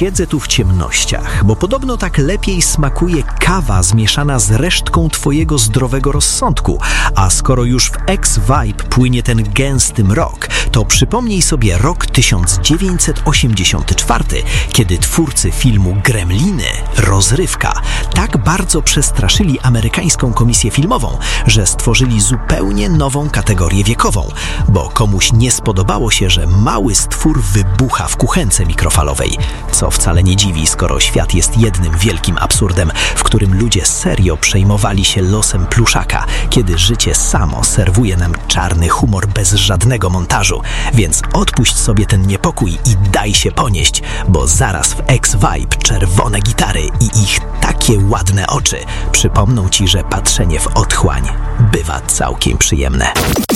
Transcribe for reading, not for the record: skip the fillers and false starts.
siedzę tu w ciemnościach, bo podobno tak lepiej smakuje kawa zmieszana z resztką twojego zdrowego rozsądku, a skoro już w X-Vibe płynie ten gęsty mrok, to przypomnij sobie rok 1984, kiedy twórcy filmu Gremliny, rozrywka, tak bardzo przestraszyli amerykańską komisję filmową, że stworzyli zupełnie nową kategorię wiekową, bo komuś nie spodobało się, że mały stwór wybucha w kuchence mikrofalowej, co wcale nie dziwi, skoro świat jest jednym wielkim absurdem, w którym ludzie serio przejmowali się losem pluszaka, kiedy życie samo serwuje nam czarny humor bez żadnego montażu. Więc odpuść sobie ten niepokój i daj się ponieść, bo zaraz w X-Vibe czerwone gitary i ich takie ładne oczy przypomną ci, że patrzenie w otchłań bywa całkiem przyjemne.